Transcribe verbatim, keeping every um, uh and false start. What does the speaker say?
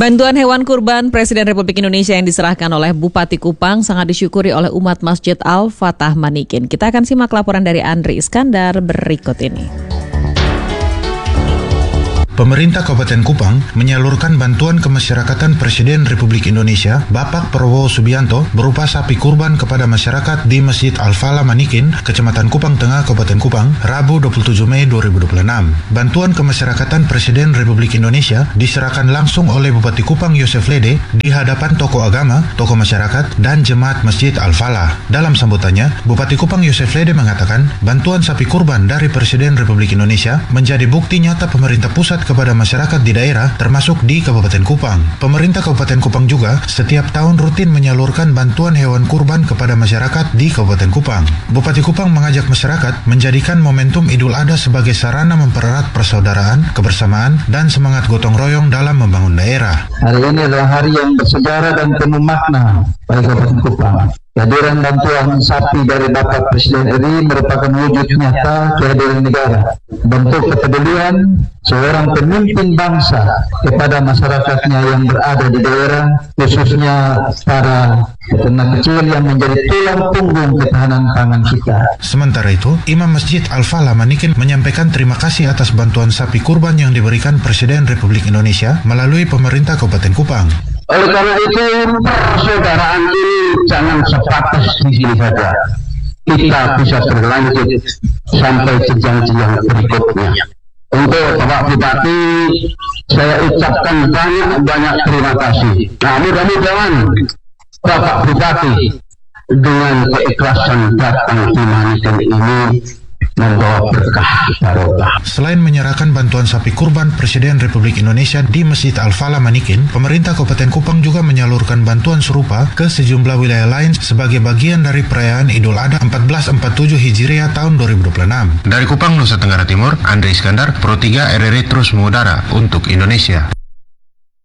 Bantuan hewan kurban Presiden Republik Indonesia yang diserahkan oleh Bupati Kupang sangat disyukuri oleh umat Masjid Al-Fatah Manikin. Kita akan simak laporan dari Andri Iskandar berikut ini. Pemerintah Kabupaten Kupang menyalurkan bantuan kemasyarakatan Presiden Republik Indonesia Bapak Prabowo Subianto berupa sapi kurban kepada masyarakat di Masjid Al-Falah Manikin, Kecamatan Kupang Tengah, Kabupaten Kupang, Rabu dua puluh tujuh Mei dua ribu dua puluh enam. Bantuan kemasyarakatan Presiden Republik Indonesia diserahkan langsung oleh Bupati Kupang Yosef Lede di hadapan tokoh agama, tokoh masyarakat, dan jemaat Masjid Al-Falah. Dalam sambutannya, Bupati Kupang Yosef Lede mengatakan bantuan sapi kurban dari Presiden Republik Indonesia menjadi bukti nyata pemerintah pusat kepada masyarakat di daerah, termasuk di Kabupaten Kupang. Pemerintah Kabupaten Kupang juga setiap tahun rutin menyalurkan bantuan hewan kurban kepada masyarakat di Kabupaten Kupang. Bupati Kupang mengajak masyarakat menjadikan momentum Idul Adha sebagai sarana mempererat persaudaraan, kebersamaan, dan semangat gotong royong dalam membangun daerah. Hari ini adalah hari yang bersejarah dan penuh makna bagi Kabupaten Kupang. Kehadiran bantuan sapi dari Bapak Presiden R I merupakan wujud nyata kehadiran negara, bentuk kepedulian seorang pemimpin bangsa kepada masyarakatnya yang berada di daerah, khususnya para peternak kecil yang menjadi tulang punggung ketahanan pangan kita. Sementara itu, Imam Masjid Al-Falah Manikin menyampaikan terima kasih atas bantuan sapi kurban yang diberikan Presiden Republik Indonesia melalui pemerintah Kabupaten Kupang. Oleh karena itu, persaudaraan ini jangan sebatas di sini saja. Kita bisa berlanjut sampai jenjang-jenjang berikutnya. Untuk Bapak Bupati, saya ucapkan banyak-banyak terima kasih. Nah, mudah-mudahan Bapak Bupati dengan keikhlasan datang di Manikin ini membawa berkah barokah. Selain menyerahkan bantuan sapi kurban Presiden Republik Indonesia di Masjid Al-Falah Manikin, pemerintah Kabupaten Kupang juga menyalurkan bantuan serupa ke sejumlah wilayah lain sebagai bagian dari perayaan Idul Adha seribu empat ratus empat puluh tujuh Hijriah tahun dua ribu dua puluh enam. Dari Kupang, Nusa Tenggara Timur, Andri Iskandar, Pro tiga R R I terus mengudara untuk Indonesia.